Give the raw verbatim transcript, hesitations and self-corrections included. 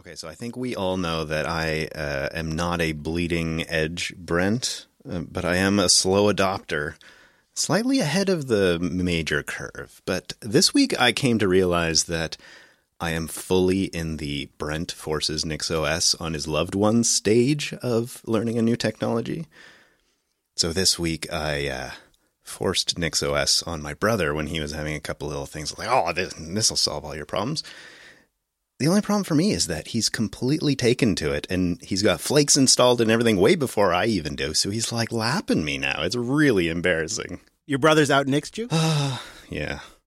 Okay, so I think we all know that I uh, am not a bleeding edge Brent, uh, but I am a slow adopter, slightly ahead of the major curve. But this week I came to realize that I am fully in the Brent forces NixOS on his loved ones stage of learning a new technology. So this week I uh, forced NixOS on my brother when he was having a couple little things like, oh, this this will solve all your problems. The only problem for me is that he's completely taken to it, and he's got flakes installed and everything way before I even do, so he's like lapping me now. It's really embarrassing. Your brother's out next you? Ah, yeah.